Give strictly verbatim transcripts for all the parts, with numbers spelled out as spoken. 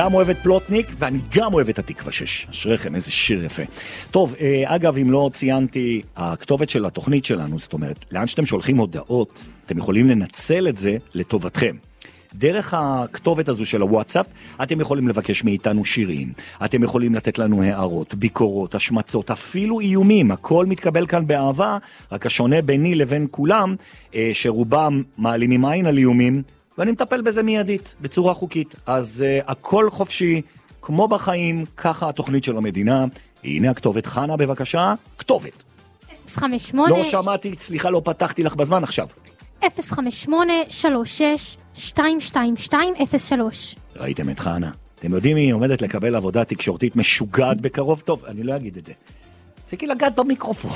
גם אוהב את פלוטניק, ואני גם אוהב את התקווה שש. אשריכם, איזה שיר יפה. טוב, אגב, אם לא ציינתי, הכתובת של התוכנית שלנו, זאת אומרת, לאן שאתם שולחים הודעות, אתם יכולים לנצל את זה לטובתכם. דרך הכתובת הזו של הוואטסאפ, אתם יכולים לבקש מאיתנו שירים, אתם יכולים לתת לנו הערות, ביקורות, השמצות, אפילו איומים, הכל מתקבל כאן באהבה, רק השונה ביני לבין כולם, שרובם מעלימים עין על איומים, ואני מטפל בזה מיידית, בצורה חוקית. אז uh, הכל חופשי, כמו בחיים, ככה התוכנית של המדינה. הנה הכתובת, חנה בבקשה, כתובת. אפס חמש שמונה לא שמעתי, סליחה, לא פתחתי לך בזמן עכשיו. אפס חמש שמונה שלוש שש שתיים שתיים שתיים אפס שלוש. ראיתם את חנה? אתם יודעים היא עומדת לקבל עבודה תקשורתית משוגעת בקרוב? טוב, אני לא אגיד את זה. זה כי לגעת במיקרופון.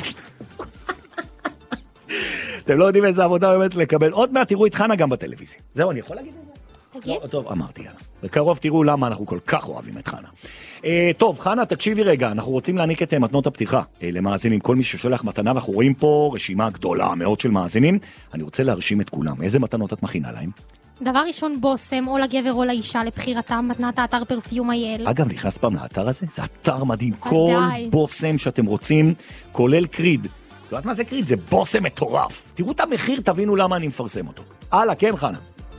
אתם לא יודעים איזה עבודה עומדת לקבל. עוד מעט תראו את חנה גם בטלוויזיה. זהו, אני יכול להגיד את זה? תגיד. לא, טוב, אמרתי, יאללה. בקרוב תראו למה אנחנו כל כך אוהבים את חנה. אה, טוב, חנה, תקשיבי רגע, אנחנו רוצים להעניק את מתנות הפתיחה אה, למאזינים. כל מי ששולח מתנה, ואנחנו רואים פה רשימה גדולה, מאות של מאזינים. אני רוצה להרשים את כולם. איזה מתנות את מכינה להם? דבר ראשון, בוסם, או לגבר או לאישה, לבחירתם, מתנת האתר פרפיום אייל. אגב, נכנס פעם לאתר הזה? זה אתר מדהים. כל בוסם שאתם רוצים, כולל קריד. את יודעת מה זה קריד? זה בוסם מטורף. תראו את המחיר, תבינו למה אני מפרסם אותו. הלאה, כן, חנה.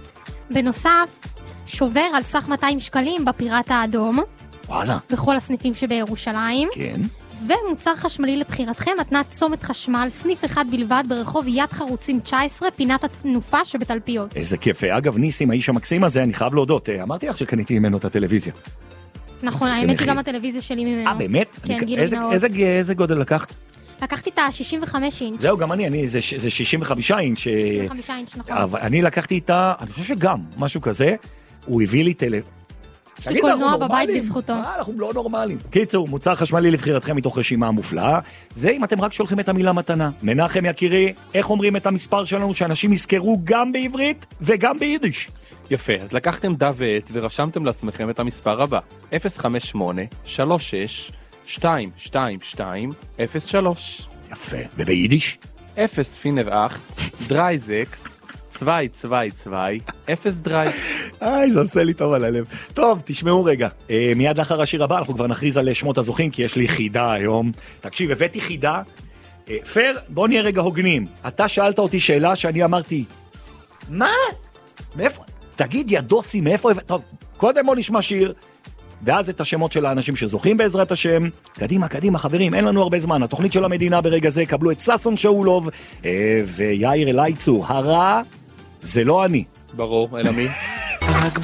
בנוסף, שובר על סך מאתיים שקלים בפיראט האדום. וואלה. בכל הסניפים שבירושלים. כן. ומוצר חשמלי לבחירתכם, מתנת צומת חשמל, סניף אחד בלבד ברחוב יד חרוצים תשע עשרה, פינת התנופה שבתלפיות. איזה כיף. אגב, ניסים, האיש המקסים הזה, אני חייב להודות. אמרתי לך שקניתי ממנו את הטלוויזיה. נכון, האמת שגם הטלוויזיה שלי ממנו. אה, באמת? כן, אני... גילוי איזה, נאות. איזה, איזה גודל לקחת? לקחתי את ה-שישים וחמש אינץ'. זהו, גם אני, אני זה, זה שישים וחמישה אינץ'. שישים וחמישה אינץ', נכון. אבל אני לקחתי את ה... אני חושב שגם, משהו כזה, הוא הביא לי טלב. יש לי קולנוע בבית בזכותו. מה, אנחנו לא נורמליים. קיצור, מוצר חשמלי לבחירתכם מתוך רשימה מופלאה. זה אם אתם רק שולחים את המילה מתנה. מנחם יקירי, איך אומרים את המספר שלנו שאנשים יזכרו גם בעברית וגם ביידיש? יפה, אז לקחתם דף ועט ורשמתם לעצמכם את המספר הבא. אפס חמש שמונה שלוש שש שתיים שתיים שתיים אפס שלוש. יפה, וביידיש? אפס פינר אחת, דרי זקס, צווי צווי צווי, אפס דרי. איי, זה עושה לי טוב על הלב. טוב, תשמעו רגע. אה, מיד לאחר השיר הבא, אנחנו כבר נכריז על שמות הזוכים, כי יש לי חידה היום. תקשיב, הבאתי חידה. אה, פר, בוא נהיה רגע הוגנים. אתה שאלת אותי שאלה שאני אמרתי, מה? מאיפה? תגיד, ידוסי, מאיפה? טוב, קודם בוא נשמע שיר, ואז את השמות של האנשים שזוכים בעזרת השם. קדימה, קדימה, חברים, אין לנו הרבה זמן. התוכנית של המדינה ברגע זה, קבלו את ססון שאולוב אה, ויאיר אלייצור. הרע, זה לא אני. ברור, אלא מי?